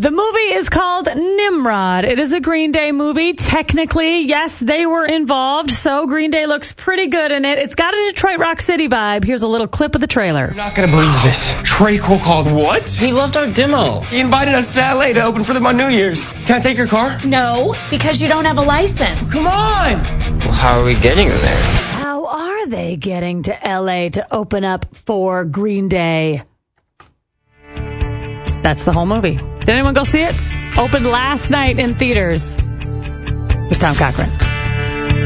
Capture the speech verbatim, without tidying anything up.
The movie is called Nimrod. It is a Green Day movie. Technically, yes, they were involved, so Green Day looks pretty good in it. It's got a Detroit Rock City vibe. Here's a little clip of the trailer. You're not going to believe this. Trey Cole called what? He loved our demo. He invited us to L A to open for them on New Year's. Can I take your car? No, because you don't have a license. Come on! Well, how are we getting her there? How are they getting to L A to open up for Green Day? That's the whole movie. Did anyone go see it? Opened last night in theaters. Here's Tom Cochran.